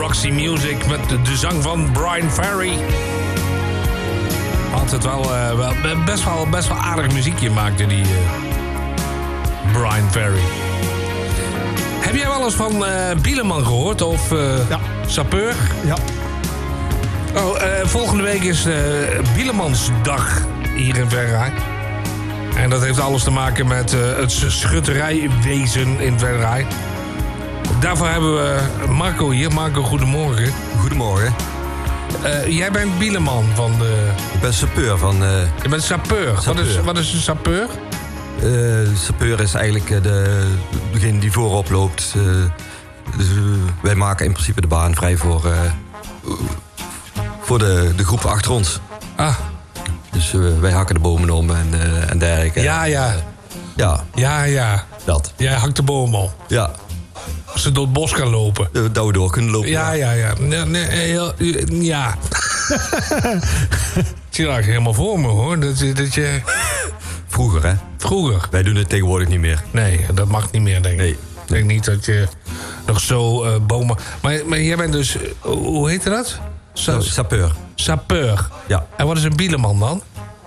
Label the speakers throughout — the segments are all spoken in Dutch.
Speaker 1: Roxy Music met de zang van Bryan Ferry. Altijd wel best wel aardig muziekje maakte die Bryan Ferry. Heb jij wel eens van Bieleman gehoord? Of
Speaker 2: Ja.
Speaker 1: Sapeur?
Speaker 2: Ja.
Speaker 1: Volgende week is Bielemansdag hier in Venray. En dat heeft alles te maken met het schutterijwezen in Venray. Daarvoor hebben we Marco hier. Marco, goedemorgen.
Speaker 3: Goedemorgen.
Speaker 1: Jij bent Bieleman van de...
Speaker 3: Ik ben sapeur van...
Speaker 1: Je bent sapeur. Wat is een sapeur?
Speaker 3: Sapeur is eigenlijk degene die voorop loopt. Dus wij maken in principe de baan vrij voor de groep achter ons.
Speaker 1: Ah,
Speaker 3: Dus wij hakken de bomen om en dergelijke.
Speaker 1: ja.
Speaker 3: Ja, dat.
Speaker 1: Jij hakt de boom op.
Speaker 3: Ja,
Speaker 1: Als ze door het bos gaan lopen.
Speaker 3: dat we door kunnen lopen.
Speaker 1: Ja. Ja. Ik zie dat helemaal voor me, hoor. Dat je...
Speaker 3: Vroeger, hè?
Speaker 1: Vroeger.
Speaker 3: Wij doen het tegenwoordig niet meer.
Speaker 1: Nee, dat mag niet meer, denk ik.
Speaker 3: Nee.
Speaker 1: Ik denk niet dat je nog zo bomen... Maar jij bent dus... Hoe heette dat?
Speaker 3: Sapeur.
Speaker 1: Sapeur.
Speaker 3: Ja.
Speaker 1: En wat is een Bieleman dan?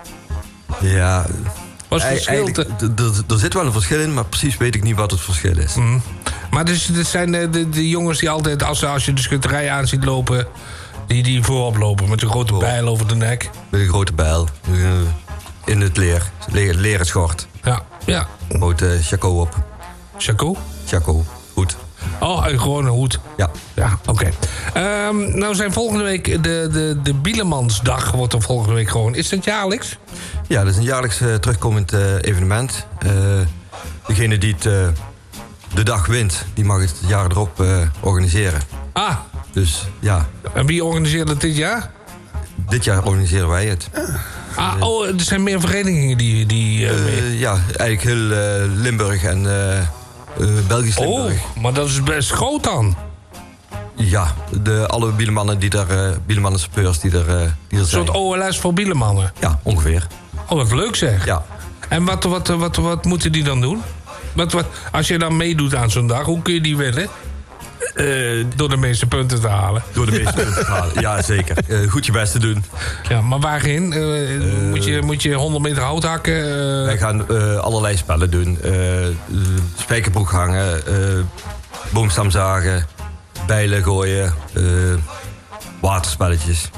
Speaker 3: Ja,
Speaker 1: Wat is het verschil?
Speaker 3: eigenlijk, er zit wel een verschil in, maar precies weet ik niet wat het verschil is.
Speaker 1: Maar dit zijn de jongens die altijd, als je de schutterij aan ziet lopen... die voorop lopen met een grote bijl over de nek.
Speaker 3: Met een grote bijl. In het leren schort.
Speaker 1: Ja.
Speaker 3: Grote chaco op.
Speaker 1: Chaco?
Speaker 3: Chaco, goed.
Speaker 1: Oh, gewoon een hoed.
Speaker 3: Ja.
Speaker 1: Ja, oké. Nou zijn volgende week de Bielemansdag wordt er volgende week gewoon. Is dat jaarlijks?
Speaker 3: Ja, dat is een jaarlijks terugkomend evenement. Degene die de dag wint, die mag het jaar erop organiseren.
Speaker 1: Ah,
Speaker 3: Dus ja,
Speaker 1: en wie organiseert het dit jaar?
Speaker 3: dit jaar organiseren wij het.
Speaker 1: Er zijn meer verenigingen die mee.
Speaker 3: Ja, eigenlijk heel Limburg en Belgisch Limburg.
Speaker 1: Maar dat is best groot dan.
Speaker 3: Ja, alle bielemannen bielemannen sapeurs die er
Speaker 1: Een
Speaker 3: zijn.
Speaker 1: soort OLS voor Bielemannen.
Speaker 3: Ja, ongeveer.
Speaker 1: Oh, wat leuk zeg.
Speaker 3: Ja.
Speaker 1: En wat moeten die dan doen? Als je dan meedoet aan zo'n dag, hoe kun je die winnen? Door de meeste punten te halen.
Speaker 3: Door de meeste punten te halen, ja zeker. Goed je best te doen.
Speaker 1: Ja, maar waarin? Moet je 100 meter hout hakken?
Speaker 3: Wij gaan allerlei spellen doen. Spijkerbroek hangen, boomstam zagen, bijlen gooien, waterspelletjes.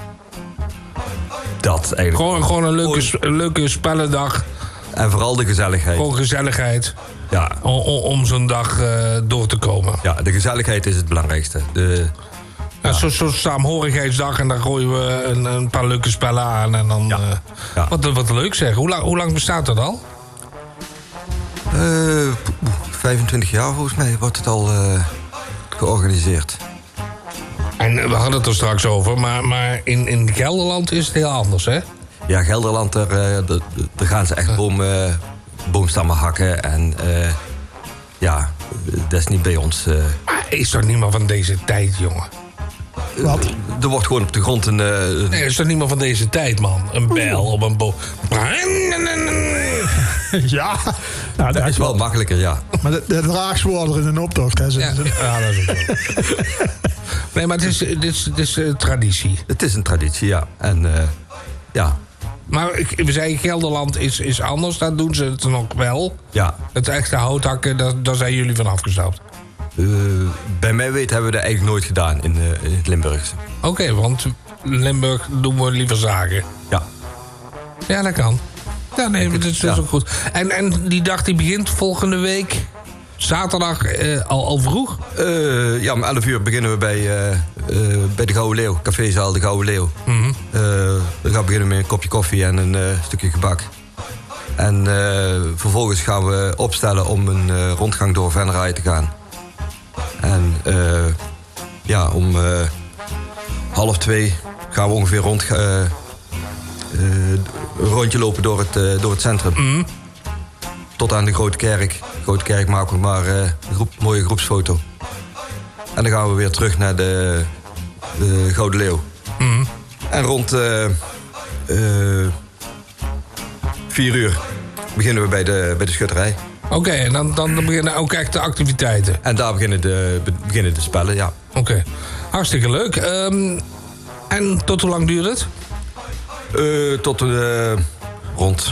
Speaker 3: Dat eigenlijk.
Speaker 1: Gewoon een leuke spellendag.
Speaker 3: En vooral de gezelligheid.
Speaker 1: Gewoon gezelligheid.
Speaker 3: Ja.
Speaker 1: Om zo'n dag door te komen.
Speaker 3: Ja, de gezelligheid is het belangrijkste.
Speaker 1: Ja. Zo'n saamhorigheidsdag en dan gooien we een paar leuke spellen aan. En dan,
Speaker 3: Ja.
Speaker 1: Wat leuk zeg. Hoe lang bestaat dat al?
Speaker 3: 25 jaar volgens mij wordt het al georganiseerd.
Speaker 1: En we hadden het er straks over, maar in Gelderland is het heel anders, hè?
Speaker 3: Ja, Gelderland, daar gaan ze echt boomstammen hakken. En ja, dat is niet bij ons.
Speaker 1: Maar is toch niet meer van deze tijd, jongen?
Speaker 2: Wat?
Speaker 3: Er wordt gewoon op de grond een...
Speaker 1: Nee, is toch niet meer van deze tijd, man? Een bijl op een boom.
Speaker 2: Ja. Nou,
Speaker 3: Dat is wel makkelijker, ja.
Speaker 2: Maar de draagswoorden in een optocht, hè?
Speaker 1: Ja, dat is ook wel. Nee, maar het is traditie.
Speaker 3: Het is een traditie, ja. En ja,
Speaker 1: Maar we zeiden, Gelderland is anders. Daar doen ze het nog wel.
Speaker 3: ja.
Speaker 1: Het echte houthakken, daar zijn jullie van afgestapt.
Speaker 3: Bij mij weet hebben we dat eigenlijk nooit gedaan in het Limburgse.
Speaker 1: Oké, want Limburg doen we liever zagen.
Speaker 3: Ja.
Speaker 1: Ja, dat kan. Ja, nee, dat is ook goed. En die dag die begint volgende week... Zaterdag al vroeg?
Speaker 3: Ja, om 11 uur beginnen we bij de Gouden Leeuw. Cafézaal de Gouden Leeuw. We gaan beginnen met een kopje koffie en een stukje gebak. En vervolgens gaan we opstellen om een rondgang door Venray te gaan. En ja, om 1:30 gaan we ongeveer een rondje lopen door het centrum. Tot aan de Grote Kerk. De Grote Kerk maken we maar een mooie groepsfoto. En dan gaan we weer terug naar de Gouden Leeuw. En rond 4 uur beginnen we bij de schutterij.
Speaker 1: Oké, en dan beginnen ook echt de activiteiten.
Speaker 3: En daar beginnen de spellen, ja.
Speaker 1: Oké. Hartstikke leuk. En tot hoe lang duurt het?
Speaker 3: Tot rond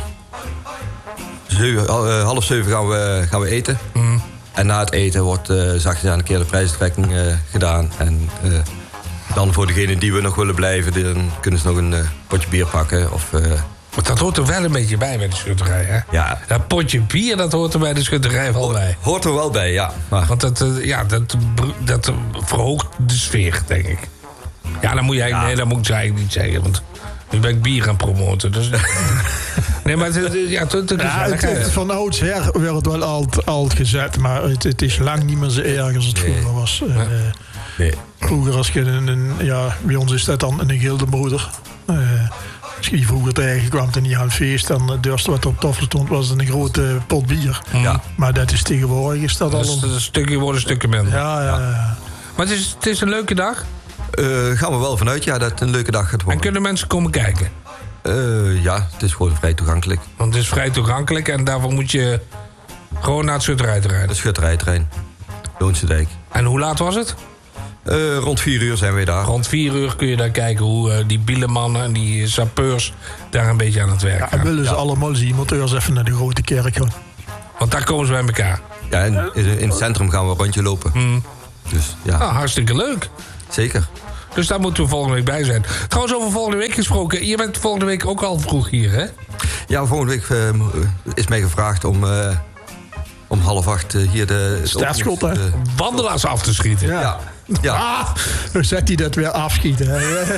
Speaker 3: 6:30 gaan we eten. En na het eten wordt zachtjes aan een keer de prijstrekking gedaan. En dan voor degenen die we nog willen blijven, dan kunnen ze nog een potje bier pakken.
Speaker 1: Maar dat hoort er wel een beetje bij de schutterij, hè?
Speaker 3: Ja.
Speaker 1: Dat potje bier, dat hoort er bij de schutterij wel bij.
Speaker 3: Hoort er wel bij, ja. Maar...
Speaker 1: Want dat verhoogt de sfeer, denk ik. Ja, dan moet je eigenlijk, nee, dat moet ik eigenlijk niet zeggen. Want nu ben ik bier gaan promoten. Dus... nee, maar
Speaker 2: het van oudsher werd het wel altijd gezet. Maar het is lang niet meer zo erg als het vroeger was.
Speaker 3: Nee.
Speaker 2: Vroeger als je bij ons is dat dan een gildenbroeder. Als je vroeger tegenkwam en niet aan het feest, dan het eerste wat op tafel stond was een grote pot bier.
Speaker 3: Ja.
Speaker 2: Maar dat is tegenwoordig is dat al
Speaker 1: een stukje wordt een stukje minder.
Speaker 2: Ja.
Speaker 1: Maar het is een leuke dag.
Speaker 3: Gaan we wel vanuit, ja, dat het een leuke dag gaat worden.
Speaker 1: En kunnen mensen komen kijken?
Speaker 3: Ja, het is gewoon vrij toegankelijk.
Speaker 1: Want het is vrij toegankelijk en daarvoor moet je gewoon naar het schutterijterrein.
Speaker 3: Het schutterijterrein, Loonse Dijk.
Speaker 1: En hoe laat was het?
Speaker 3: Rond 4 uur zijn we daar.
Speaker 1: Rond 4 uur kun je daar kijken hoe die bielemannen en die sapeurs daar een beetje aan het werk gaan.
Speaker 2: En willen ze allemaal zien, moet eerst even naar de grote kerk gaan.
Speaker 1: Want daar komen ze bij elkaar.
Speaker 3: Ja, en in het centrum gaan we een rondje lopen. Dus ja.
Speaker 1: Hartstikke leuk.
Speaker 3: Zeker.
Speaker 1: Dus daar moeten we volgende week bij zijn. Trouwens, over volgende week gesproken. Je bent volgende week ook al vroeg hier, hè?
Speaker 3: Ja, volgende week is mij gevraagd om 7:30 hier de...
Speaker 2: Startschot, hè?
Speaker 1: Wandelaars af te schieten.
Speaker 3: Ja.
Speaker 2: Dan zet hij dat weer afschieten.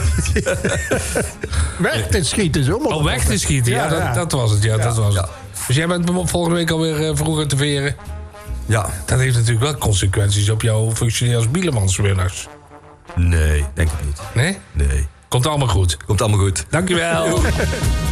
Speaker 2: Weg te schieten, zo maar.
Speaker 1: Oh, weg te schieten, ja. Dat was het, dat was het. Dus jij bent volgende week alweer vroeger te veren.
Speaker 3: Ja.
Speaker 1: Dat heeft natuurlijk wel consequenties op jouw functioneren als bielemanswinners.
Speaker 3: Nee, denk ik niet.
Speaker 1: Nee?
Speaker 3: Nee.
Speaker 1: Komt allemaal goed.
Speaker 3: Komt allemaal goed.
Speaker 1: Dankjewel.